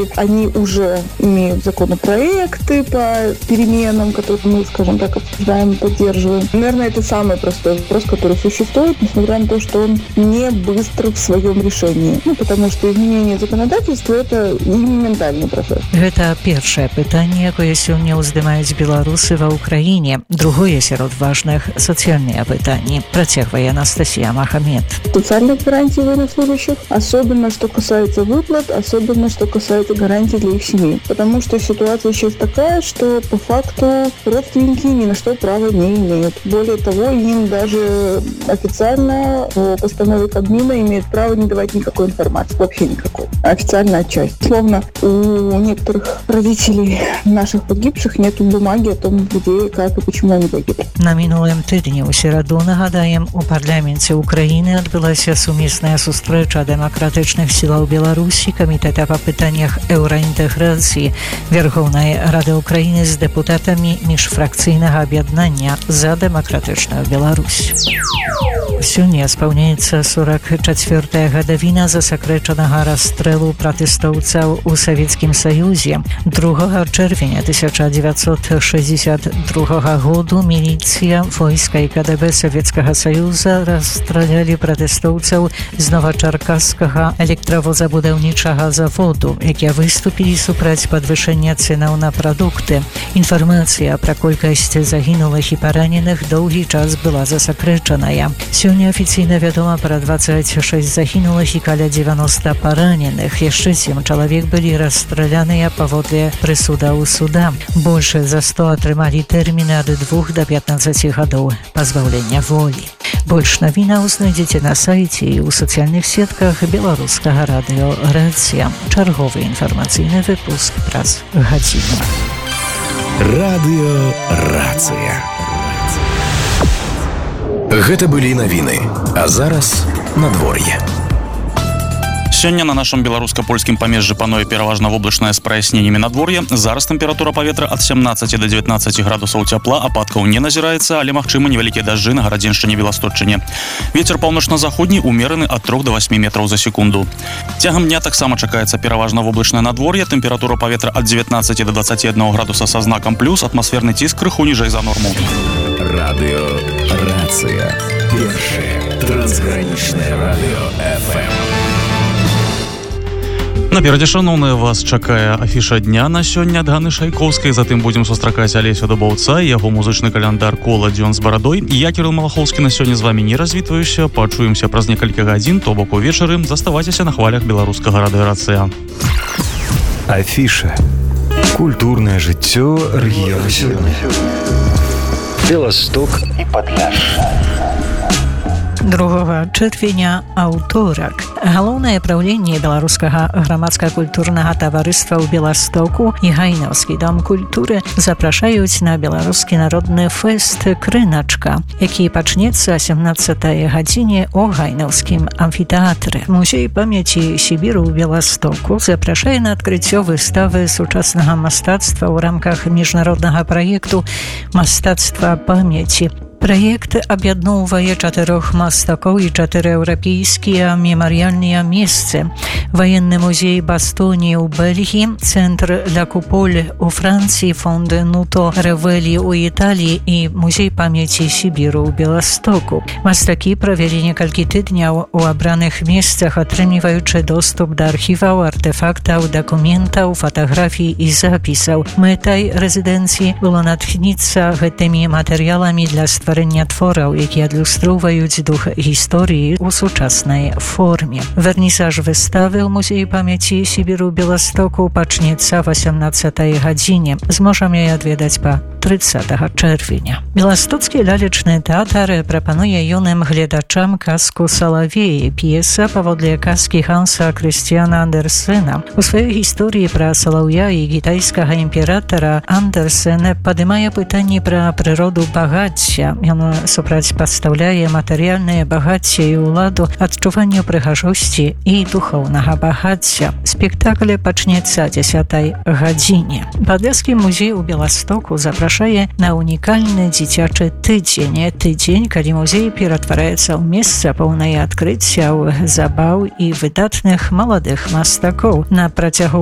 и они уже имеют законопроекты по переменам, которые мы, скажем так, обсуждаем и поддерживаем. Наверное, это самый простой вопрос, который существует, несмотря на то, что он не быстр в своем решении. Потому что изменение законодательства – это не моментальный процесс. Это первое питание, якое сегодня уздымаюць белорусы в Украине. Другое сярод важных – социальные питания. Протягивает Анастасия Махамед. Социальные гарантии военнослужащих, особенно что касается выплат, особенно что касается гарантий для их семей. Потому что ситуация сейчас такая, что по факту родственники ни на что права не имеют. Более того, им даже официально по постанове Кабмина имеют право не давать никакой информации, вообще никакой. Официальная часть. Словно у некоторых родителей наших погибших нет бумаги о том, где, как и почему они погибли. На минулым тыдні у сераду, нагадаем, у парламенце Украины адбылася сумесная сустрэча дэмакратычных сілаў Беларусі, камітэта па пытаннях еўраінтэграцыі Верховнай Рады Украины з дэпутатамі міжфракцыйнага аб'яднання за дэмакратычную Беларусь. Сёння спаўняецца 44-я гадавіна засакрэчанага расстрэлу пратэстоўцаў у Савецкім Саюзе. 2 чэрвеня 1962 году міліцыя, войска і КДБ Савецкага Саюза расстралялі пратэстоўцаў з новачаркасскага электравозабудаўнічага заводу, якія выступілі супраць падвышэння цэнаў на прадукты. Інфармацыя пра колькасць загінулых і параненых доўгі час была засакрэчаная. Сёння афіцыйна вядома пра 26 загінулых і каля 90 параненых. Яшчэ 7 чалавек былі расстраляныя паводле прысудаў суда. Больш за 100 атрымалі тэрміны ад 2 до 15 гадоў пазбаўлення волі. Больш навінаў знайдзеце на сайце і ў сацыяльных сетках беларускага радыё «Рацыя». Чарговы інфармацыйны выпуск праз гадзіну. Радыё «Рацыя». Гэта былі навіны, а зараз надвор'е. Сёння на нашым беларуска-польскім памежжы пануе пераважна воблачнае з праясненнямі надвор'е. Зараз тэмпература паветра ад 17 до 19 градусаў цяпла, ападкаў не назіраецца, але магчымы невялікія дажджы на гарадзеншчыне, Беластотчыне. Вецер паўночна-заходні ўмераны ад 3 до 8 метраў за секунду. Цягам дня таксама чакаецца пераважна воблачнае надвор'е. Тэмпература паветра ад 19 до 21 градуса са знакам плюс, атмасферны ціск крыху ніжэй за норму. Радыё «Рацыя». Першае трансгранічнае радыё FM. Наперадзе, шаноўныя, вас чакае афіша дня на сёння ад Ганны Шайкоўскай. Затым будзем сустракаць Алесю Дубаўца і яго музычны каляндар «Кола дзён з барадой». Я, Кірыл Малахоўскі, на сёння з вамі не развітваюся. Пачуемся праз некалькі гадзін, то бок увечары. Заставайцеся на хвалях беларускага радыё «Рацыя». Афіша. Культурнае жыццё рэгіёна сёння. Беласток і Падляшша. 2 чэрвеня аўторак. Галоўнае праўленне беларускага грамадска-культурнага таварыства ў Беластоку і Гайнаўскі дом культуры запрашаюць на беларускі народны фэст «Крыначка», які пачнецца о 17 гадзіне ў Гайнаўскім амфітэатры. Музей памяці Сібіру ў Беластоку запрашае на адкрыццё выставы сучаснага мастацтва ў рамках міжнароднага праекту «Мастацтва памяці». Праект аб'ядноўвае 4 мастакоў і 4 еўрапейскія мемарыяльныя месцы. Ваенны музей Бастоні ў Бельгіі, цэнтр Ля Куполь у Францыі, фонд Нуто Ревелі ў Італіі і музей памяці Сібіру ў Беластоку. Мастакі правялі некалькі тыдняў у абраных месцах, атрымліваючы доступ да архіваў, артэфактаў, дакументаў, фатаграфій і запісаў. Мэтай рэзідэнцыі было натхніцца гэтымі матэрыяламі для стварэння твораў, якія адлюстроўваюць дух гісторыі ў сучаснай форме. Вернісаж выставы ў музеі памяці Сібіру ў Беластоку пачнецца 18 гадзіне. Зможам яе адведаць па 30 чэрвеня. Беластоцкі лялечны тэатр прапануе юным гледачам казку «Салавей», п'еса паводле казкі Ханса Крыстіяна Андерсена. У сваёй гісторыі пра салаўя і кітайскага імператара Андерсен падымае пытанні пра прыроду багацця. Ён супрацьпастаўляе матэрыяльнае багацце і ўладу адчуванню прыгажосці і духоўнага багацця. Спектакль пачнецца 10 гадзіне. Падляшскі музей у Беластоку запрашае на унікальны дзіцячы тыдзень. Тыдзень, калі музей ператвараецца ў месца поўнае адкрыццяў, забаў і выдатных маладых мастакоў. На працягу